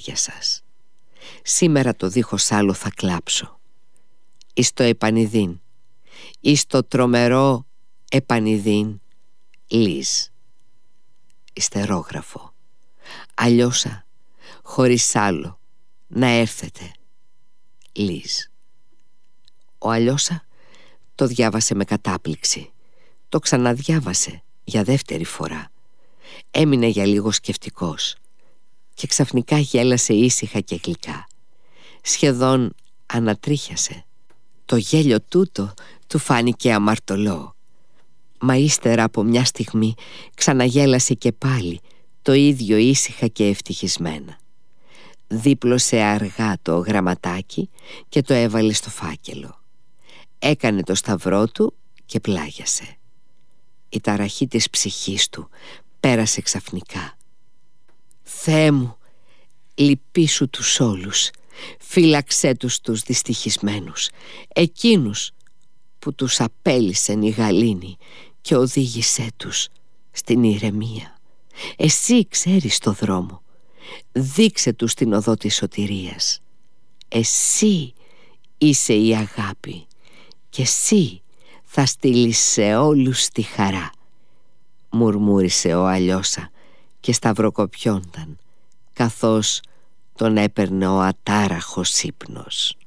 χέρια σας. Σήμερα το δίχως άλλο θα κλάψω. Εις το επανειδήν, εις το τρομερό επανειδήν Λίζ. Ιστερόγραφο. Αλλιώσα, χωρίς άλλο, να έρθετε Λίζ. Ο Αλλιώσα το διάβασε με κατάπληξη. Το ξαναδιάβασε για δεύτερη φορά. Έμεινε για λίγο σκεφτικός και ξαφνικά γέλασε ήσυχα και γλυκά. Σχεδόν ανατρίχιασε. Το γέλιο τούτο του φάνηκε αμαρτωλό. Μα ύστερα από μια στιγμή ξαναγέλασε και πάλι, το ίδιο ήσυχα και ευτυχισμένα. Δίπλωσε αργά το γραμματάκι και το έβαλε στο φάκελο. Έκανε το σταυρό του και πλάγιασε. Η ταραχή της ψυχής του πέρασε ξαφνικά. «Θεέ μου, λυπήσου τους όλους, φύλαξέ τους δυστυχισμένους, εκείνους που τους απέλυσεν η γαλήνη και οδήγησέ τους στην ηρεμία. Εσύ ξέρεις το δρόμο, δείξε τους την οδό της σωτηρίας. Εσύ είσαι η αγάπη και εσύ θα στείλεις σε όλους τη χαρά», μουρμούρισε ο Αλλιώσα και σταυροκοπιόνταν καθώς τον έπαιρνε ο ατάραχος ύπνος.